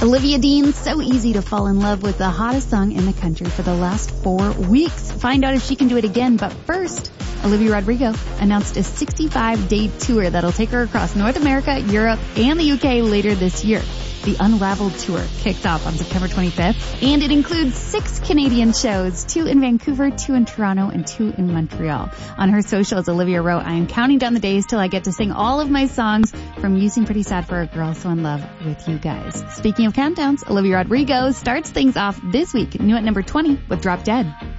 Olivia Dean, so easy to fall in love with the hottest song in the country for the last 4 weeks. Find out if she can do it again. But first, Olivia Rodrigo announced a 65-day tour that'll take her across North America, Europe, and the UK later this year. The Unraveled Tour kicked off on September 25th, and it includes 6 Canadian shows, 2 in Vancouver, 2 in Toronto, and 2 in Montreal. On her socials, Olivia wrote, "I am counting down the days till I get to sing all of my songs from Using Pretty Sad for a Girl So in Love with you guys." Speaking of countdowns, Olivia Rodrigo starts things off this week, new at number 20 with Drop Dead.